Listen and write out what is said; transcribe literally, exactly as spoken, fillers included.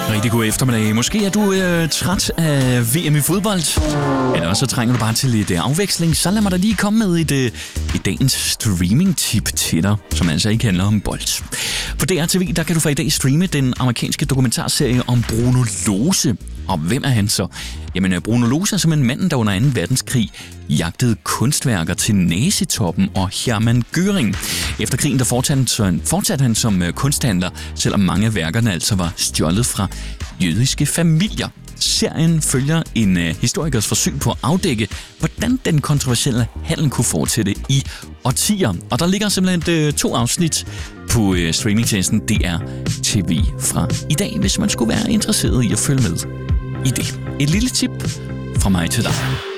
Rigtig god eftermiddag. Måske er du øh, træt af V M i fodbold, eller også så trænger du bare til lidt øh, afveksling. Så lad mig da lige komme med et, øh, et dagens streaming-tip til dig, som altså ikke handler om bold. På D R T V, der kan du fra i dag streame den amerikanske dokumentarserie om Bruno Lose. Og hvem er han så? Jamen, Bruno Lose er simpelthen manden, der under anden verdenskrig jagtede kunstværker til nazitoppen og Hermann Göring. Efter krigen der fortsatte han, fortsatte han som kunsthandler, selvom mange af værkerne altså var stjålet fra jødiske familier. Serien følger en uh, historikers forsøg på at afdække, hvordan den kontroversielle handel kunne fortsætte i årtier. Og der ligger simpelthen uh, to afsnit på uh, streamingtjenesten D R T V fra i dag, hvis man skulle være interesseret i at følge med i det. Et lille tip fra mig til dig.